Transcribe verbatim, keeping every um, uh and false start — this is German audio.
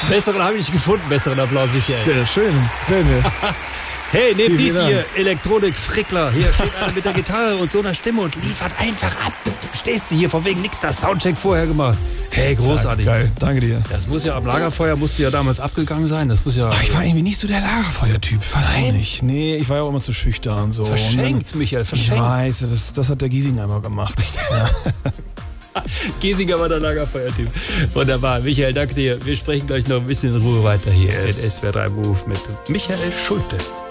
Besseren habe ich nicht gefunden. Besseren Applaus, Michael. Ja, schön. Gefällt mir. Hey, nehmt Vielen dies Dank. hier, Elektronik-Frickler. Hier steht einer mit der Gitarre und so einer Stimme und liefert einfach ab. Stehst du hier, von wegen nix, das Soundcheck vorher gemacht. Hey, großartig. Geil, danke dir. Das muss ja am Lagerfeuer, musste ja damals abgegangen sein. Das muss ja... Ach, ich war irgendwie nicht so der Lagerfeuer-Typ. Ich weiß Nein? auch nicht. Nee, ich war ja auch immer zu schüchtern und so. Verschenkt, und dann, Michael, Ich verschenkt. weiß, das, das hat der Giesinger immer gemacht. Ja. Giesinger war der Lagerfeuertyp. Wunderbar. Michael, danke dir. Wir sprechen gleich noch ein bisschen in Ruhe weiter hier. Yes. In S W R drei Move mit Michael Schulte.